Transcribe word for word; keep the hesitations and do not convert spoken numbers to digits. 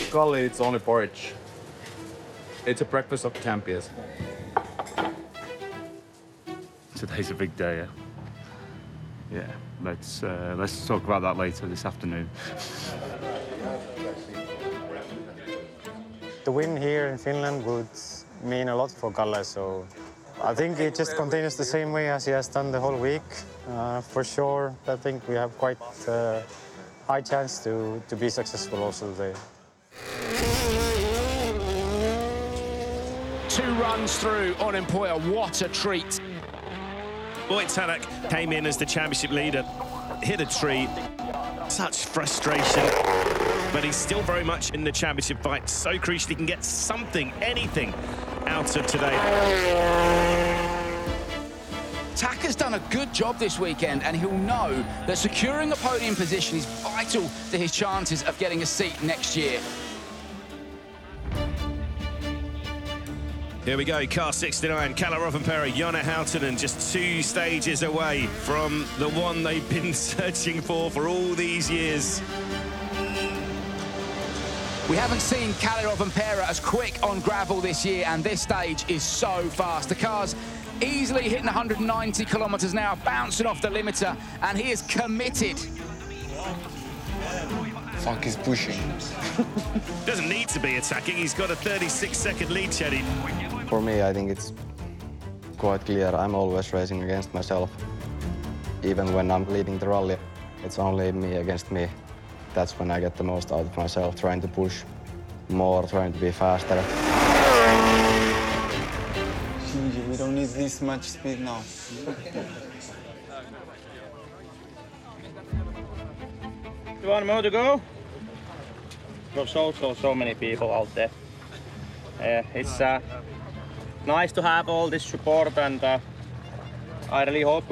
Kalle, it's only porridge. It's a breakfast of champions. Today's a big day, yeah? Yeah, let's, uh, let's talk about that later this afternoon. The win here in Finland would mean a lot for Kalle, so I think he just continues the same way as he has done the whole week. Uh, for sure, I think we have quite a high chance to, to be successful also today. Two runs through on Empoya, what a treat. Boyd Tanak came in as the championship leader, hit a tree. Such frustration, but he's still very much in the championship fight. So crucial he can get something, anything out of today. Tak has done a good job this weekend, and he'll know that securing a podium position is vital to his chances of getting a seat next year. Here we go, car sixty-nine, Kalle Rovanperä, Jonna Hautanen, just two stages away from the one they've been searching for for all these years. We haven't seen Kalle Rovanperä as quick on gravel this year, and this stage is so fast. The car's easily hitting one hundred ninety kilometres an hour, bouncing off the limiter, and he is committed. Fuck, he's pushing. Doesn't need to be attacking, he's got a thirty-six second lead, Chedi. For me, I think it's quite clear. I'm always racing against myself. Even when I'm leading the rally, it's only me against me. That's when I get the most out of myself, trying to push more, trying to be faster. We don't need this much speed now. One more to go. There's so, so, so many people out there. Uh, it's uh, nice to have all this support, and uh, I really hope